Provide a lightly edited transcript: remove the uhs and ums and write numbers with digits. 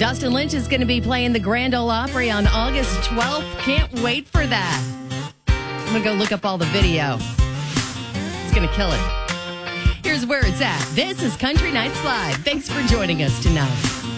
Dustin Lynch is going to be playing the Grand Ole Opry on August 12th. Can't wait for that. I'm going to go look up all the video. It's going to kill it. Here's where it's at. This is Country Nights Live. Thanks for joining us tonight.